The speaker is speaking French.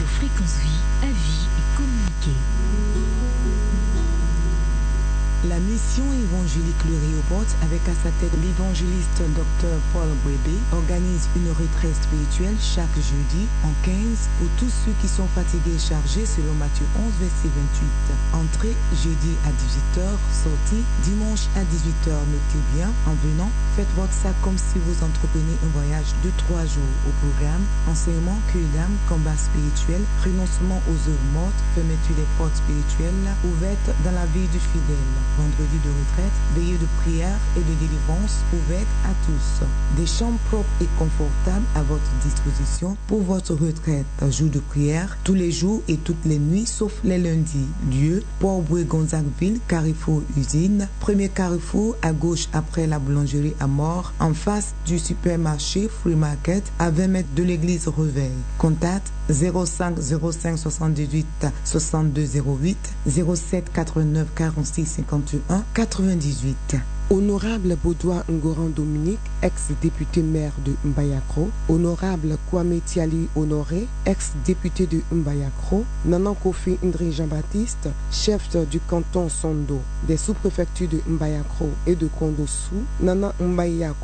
Fréquence Vie, avis et communiquer. La mission évangélique Le Réhoboth, avec à sa tête l'évangéliste Dr Paul Bwebe, organise une retraite spirituelle chaque jeudi en 15 pour tous ceux qui sont fatigués et chargés selon Matthieu 11, verset 28. Entrée jeudi à 18h, sortie dimanche à 18h. Notez bien, en venant, faites votre sac comme si vous entreprenez un voyage de 3 jours. Au programme, enseignement, cueil d'âme, combat spirituel, renoncement aux œuvres mortes, fermeture des portes spirituelles ouvertes dans la vie du fidèle. Vendredi de retraite, veillée de prière et de délivrance ouverte à tous. Des chambres propres et confortables à votre disposition pour votre retraite. Jour de prière, tous les jours et toutes les nuits, sauf les lundis. Lieu, Port-Bouët-Gonzagueville, Carrefour Usine. Premier carrefour à gauche après la boulangerie à Mort, en face du supermarché Free Market, à 20 mètres de l'église Reveil. Contact 05 05 78 62 08 07 89 46 51 98. Honorable Baudouin Ngoran Dominique, ex-député maire de Mbayakro. Honorable Kwame Tiali Honoré, ex-député de Mbayakro. Nanan Kofi Indri Jean-Baptiste, chef du canton Sondo, des sous-préfectures de Mbayakro et de Kondosou. Nanan Mbayakro.